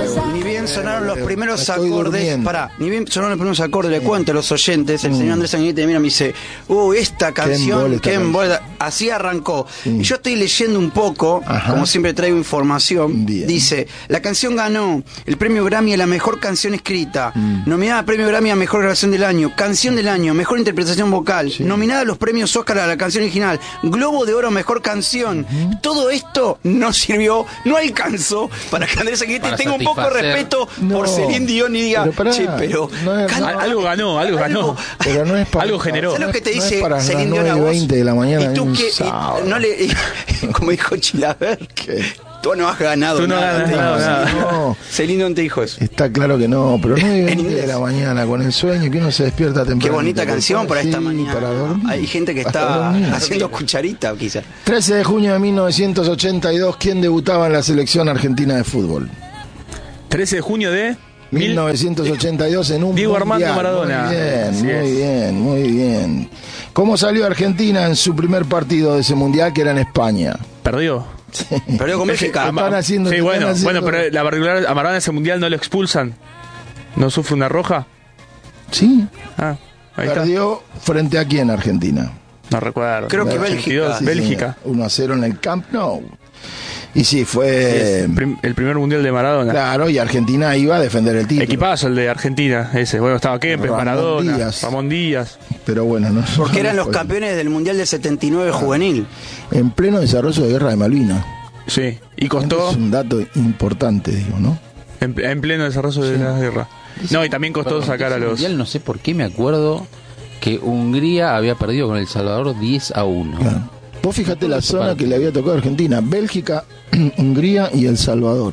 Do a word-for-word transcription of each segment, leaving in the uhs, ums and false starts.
Ni bien sonaron los primeros Estoy acordes. durmiendo. Pará, ni bien sonaron los primeros acordes. Le cuento a los oyentes. El mm. señor Andrés Sanguinetti mira, me dice: Uh, esta canción, qué embole. Así arrancó. Sí. Y yo estoy leyendo un poco, ajá, como siempre traigo información. Bien. Dice: la canción ganó el premio Grammy a la mejor canción escrita, mm. nominada al premio Grammy a mejor grabación del año, canción del año, mejor interpretación vocal, sí, nominada a los premios Oscar a la canción original, Globo de Oro a mejor canción. Uh-huh. Todo esto no sirvió, no alcanzó para que Andrés Sanguinetti tenga un poco de respeto no, por Celine Dion y diga: pero pará, che, pero no es, no, algo ganó, algo ganó, pero no es para, algo generó. ¿Sabes lo que te no dice es Celine Dion a vos? veinte de la mañana y tú que y, no le, y, como dijo Chilaver, que tú no has ganado tú no nada. Has ganado nada. No. Celine Dion te dijo eso. Está claro que no, pero nueve y veinte de la mañana con el sueño que uno se despierta temprano. Qué bonita canción para sí, esta mañana. Para dormir. Hay gente que está haciendo cucharita, quizás. trece de junio de mil novecientos ochenta y dos, ¿quién debutaba en la selección argentina de fútbol? trece de junio de mil novecientos ochenta y dos en un Diego mundial. Armando Maradona. Muy bien, Así muy es. bien, muy bien. ¿Cómo salió Argentina en su primer partido de ese mundial, que era en España? ¿Perdió? Sí. Perdió con Bélgica. Están haciendo, sí, están bueno, haciendo... bueno, pero la particular, a Maradona ese mundial no lo expulsan. ¿No sufre una roja? Sí. Ah, ahí Perdió está. ¿Frente a quién Argentina? No recuerdo. Creo que Bélgica. Sí, Bélgica. uno a cero en el Camp Nou. Y sí, fue... El, prim- el primer mundial de Maradona. Claro, y Argentina iba a defender el título. Equipazo el de Argentina, ese. Bueno, estaba Kempes, Ramón Maradona, Díaz. Ramón Díaz. Pero bueno, no. Porque no eran los fue. campeones del Mundial del setenta y nueve ah. juvenil. En pleno desarrollo de Guerra de Malvinas. Sí, y costó... Es un dato importante, digo, ¿no? En, en pleno desarrollo de sí. la guerra. No, y también costó Perdón, sacar a los... Mundial, no sé por qué me acuerdo que Hungría había perdido con El Salvador diez a uno. Claro. Vos fíjate la zona parte. que le había tocado a Argentina: Bélgica, Hungría y El Salvador.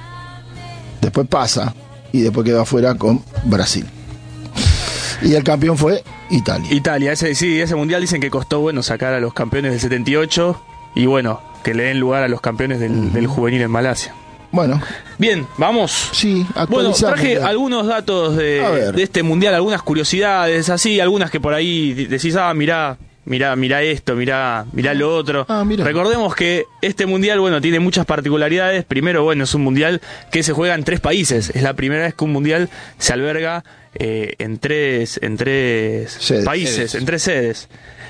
Después pasa y después quedó afuera con Brasil. Y el campeón fue Italia. Italia, ese sí, ese mundial dicen que costó, bueno, sacar a los campeones del setenta y ocho y bueno, que le den lugar a los campeones del, uh-huh. del juvenil en Malasia. Bueno. Bien, vamos. Sí, bueno, traje mundial. algunos datos de, de este mundial, algunas curiosidades, así, algunas que por ahí decís, ah, mirá, mirá, mirá esto, mirá, mirá lo otro. Ah, Recordemos que este mundial, bueno, tiene muchas particularidades. Primero, bueno, es un mundial que se juega en tres países. Es la primera vez que un mundial se alberga eh, en tres, en tres sedes. países, sedes. en tres sedes.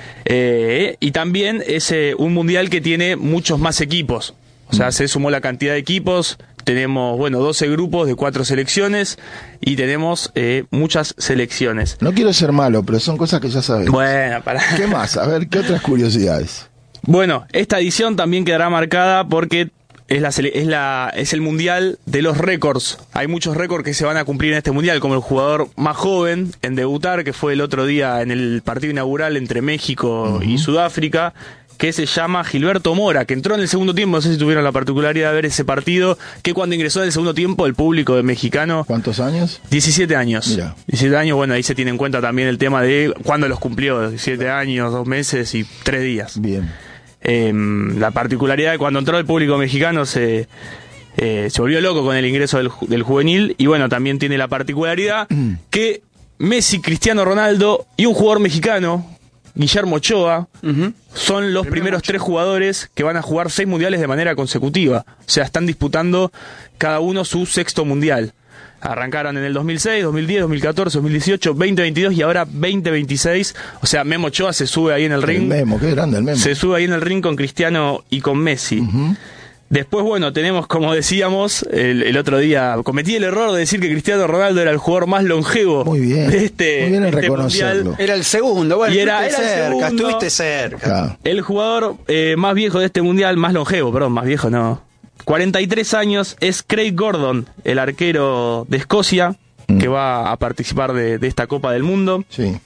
Eh, y también es eh, un mundial que tiene muchos más equipos. O sea, se sumó la cantidad de equipos, tenemos, bueno, doce grupos de cuatro selecciones y tenemos eh, muchas selecciones. No quiero ser malo, pero son cosas que ya sabes. Bueno, para... ¿Qué más? A ver, ¿qué otras curiosidades? Bueno, esta edición también quedará marcada porque es, la, es, la, es el mundial de los récords. Hay muchos récords que se van a cumplir en este mundial, como el jugador más joven en debutar, que fue el otro día en el partido inaugural entre México uh-huh. y Sudáfrica, que se llama Gilberto Mora, que entró en el segundo tiempo. No sé si tuvieron la particularidad de ver ese partido, que cuando ingresó en el segundo tiempo el público de mexicano... ¿Cuántos años? diecisiete años. Mira. diecisiete años, bueno, ahí se tiene en cuenta también el tema de cuándo los cumplió, diecisiete años, dos meses y tres días. Bien. Eh, la particularidad de cuando entró el público mexicano se... Eh, se volvió loco con el ingreso del, del juvenil, y bueno, también tiene la particularidad que Messi, Cristiano Ronaldo y un jugador mexicano, Guillermo Ochoa, uh-huh. son los Primero primeros Ochoa. tres jugadores que van a jugar seis mundiales de manera consecutiva. O sea, están disputando cada uno su sexto mundial. Arrancaron en el dos mil seis, dos mil diez, dos mil catorce, dos mil dieciocho, veinte veintidós y ahora veinte veintiséis. O sea, Memo Ochoa se sube ahí en el ring. El Memo, qué grande el Memo. Se sube ahí en el ring con Cristiano y con Messi. Uh-huh. Después, bueno, tenemos, como decíamos, el, el otro día, cometí el error de decir que Cristiano Ronaldo era el jugador más longevo muy bien, de este, muy bien en este reconocerlo. mundial. Era el segundo, bueno, y era, estuviste era cerca, segundo, estuviste cerca. Claro. El jugador eh, más viejo de este mundial, más longevo, perdón, más viejo no. cuarenta y tres años, es Craig Gordon, el arquero de Escocia, mm. que va a participar de, de esta Copa del Mundo. Sí.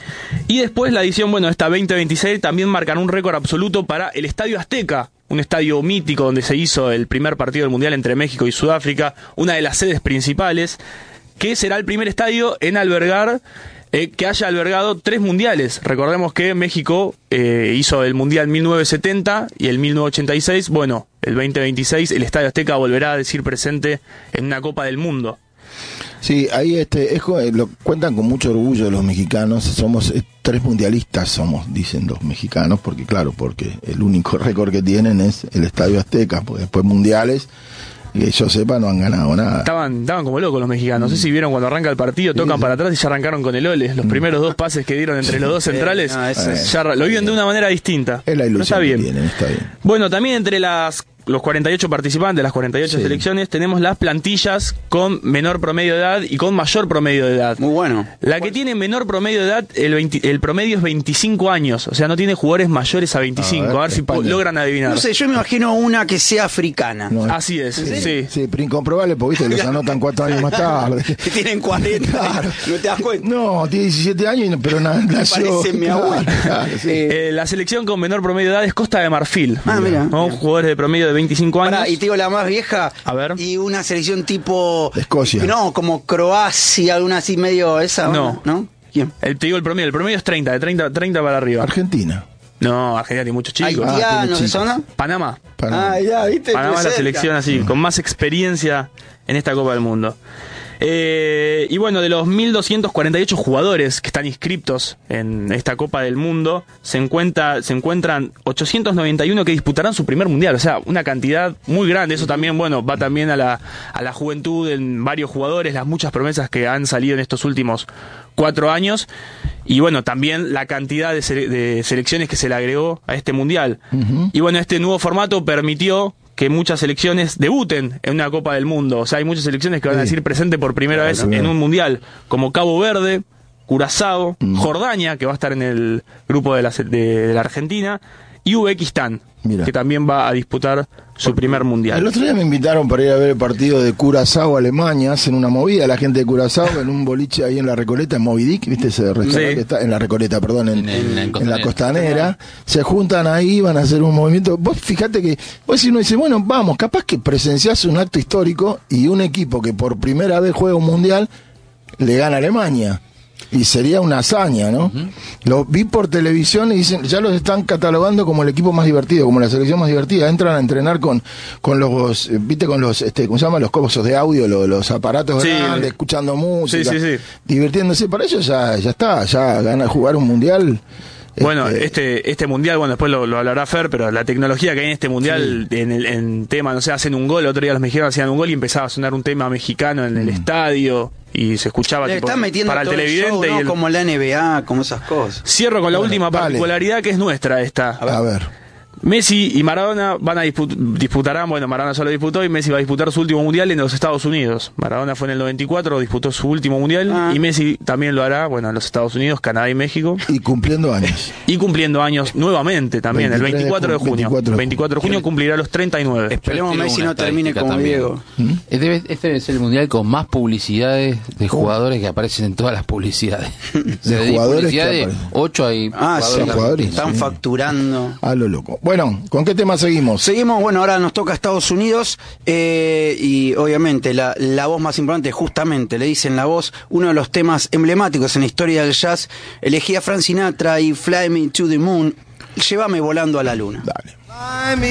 Y después la edición, bueno, esta veinte veintiséis también marcan un récord absoluto para el Estadio Azteca, un estadio mítico donde se hizo el primer partido del Mundial entre México y Sudáfrica, una de las sedes principales, que será el primer estadio en albergar, eh, que haya albergado tres mundiales. Recordemos que México eh, hizo el Mundial mil novecientos setenta y el mil novecientos ochenta y seis, bueno, el veinte veintiséis el Estadio Azteca volverá a decir presente en una Copa del Mundo. Sí, ahí este es, lo cuentan con mucho orgullo los mexicanos. Somos eh, tres mundialistas, somos, dicen los mexicanos, porque claro, porque el único récord que tienen es el Estadio Azteca, porque después mundiales Que yo sepa, no han ganado nada. Estaban, estaban como locos los mexicanos. No sé si vieron cuando arranca el partido, tocan sí, para atrás y ya arrancaron con el ole. Los primeros dos pases que dieron entre los dos centrales, no, es, ya lo viven de una manera distinta. Es la ilusión está bien. Que tienen, está bien. Bueno, también entre las los cuarenta y ocho participantes, las cuarenta y ocho sí. selecciones, tenemos las plantillas con menor promedio de edad y con mayor promedio de edad. Muy bueno. La bueno. que tiene menor promedio de edad, el, veinte, el promedio es veinticinco años. O sea, no tiene jugadores mayores a veinticinco. A ver, a ver si po- logran adivinar. No sé, yo me imagino una que sea africana. No, Así es, sí. Sí, sí pero incomprobable porque viste, los anotan cuatro años más tarde. Que tienen cuarenta, claro. No te das cuenta. No, tiene diecisiete años, pero nada. Parece mi abuela. Claro, claro, sí. eh, la selección con menor promedio de edad es Costa de Marfil. Ah, mira. ¿no? mira. Jugadores de promedio de veinticinco años. Pará, y te digo la más vieja. A ver. Y una selección tipo. De Escocia. No, como Croacia, alguna así medio esa. No. ¿No? ¿Quién? El, te digo el promedio. El promedio es treinta, de treinta, treinta para arriba. Argentina. No, Argentina tiene muchos chicos. Haitianos, ah, ¿no? Panamá. Panamá. Ah, ya, viste. Panamá es la selección así, con más experiencia en esta Copa del Mundo. Eh, y bueno, de los mil doscientos cuarenta y ocho jugadores que están inscriptos en esta Copa del Mundo, se, encuentra, se encuentran ochocientos noventa y uno que disputarán su primer mundial. O sea, una cantidad muy grande. Eso también, bueno, va también a la, a la juventud en varios jugadores, las muchas promesas que han salido en estos últimos cuatro años. Y bueno, también la cantidad de, sele- de selecciones que se le agregó a este mundial. Uh-huh. Y bueno, este nuevo formato permitió que muchas selecciones debuten en una Copa del Mundo. O sea, hay muchas selecciones que van sí. a decir presente por primera claro, vez claro. en un mundial, como Cabo Verde, Curazao, mm. Jordania, que va a estar en el grupo de la, de, de la Argentina, y Uzbekistán, Mira. que también va a disputar su primer mundial. El otro día me invitaron para ir a ver el partido de Curazao, Alemania, hacen una movida, la gente de Curazao, en un boliche ahí en la Recoleta, en Moby Dick, ¿viste ese restaurante sí. que está? En la Recoleta, perdón, en, en, en, en, en la Costanera, se juntan ahí, van a hacer un movimiento. Vos fíjate que, vos si uno dice, bueno, vamos, capaz que presenciás un acto histórico y un equipo que por primera vez juega un mundial, le gana a Alemania. Y sería una hazaña, ¿no? Uh-huh. Lo vi por televisión y dicen, ya los están catalogando como el equipo más divertido, como la selección más divertida. Entran a entrenar con, con los, viste, con los, este, ¿cómo se llama? Los cosos de audio, los, los aparatos sí, grandes, le... escuchando música, sí, sí, sí. divirtiéndose. Para ellos ya, ya está, ya gana jugar un mundial. Bueno, este este mundial, bueno, después lo, lo hablará Fer, pero la tecnología que hay en este mundial, sí. en el en tema, no sé, hacen un gol, otro día los mexicanos hacían un gol y empezaba a sonar un tema mexicano en el mm. estadio y se escuchaba tipo, para el televidente. Show, ¿no? Y el... como la N B A, como esas cosas. Cierro con la bueno, última vale. particularidad que es nuestra esta. A ver. A ver. Messi y Maradona van a disput- disputarán, bueno, Maradona solo disputó y Messi va a disputar su último mundial en los Estados Unidos. Maradona fue en el noventa y cuatro, disputó su último mundial ah. y Messi también lo hará, bueno, en los Estados Unidos, Canadá y México. Y cumpliendo años. Y cumpliendo años nuevamente también, el veinticuatro de junio. veinticuatro de junio cumplirá los treinta y nueve. Esperemos que Messi no termine como también. Diego. ¿Mm? Debe, este debe ser el mundial con más publicidades de jugadores que aparecen en todas las publicidades. De, de jugadores publicidades, ocho hay ah, jugadores, sí, jugadores están sí. facturando. A lo loco. Bueno, ¿con qué tema seguimos? Seguimos, bueno, ahora nos toca Estados Unidos eh, y obviamente la, la voz más importante, justamente le dicen la voz, uno de los temas emblemáticos en la historia del jazz, elegía Frank Sinatra y Fly Me to the Moon, llévame volando a la luna. Dale.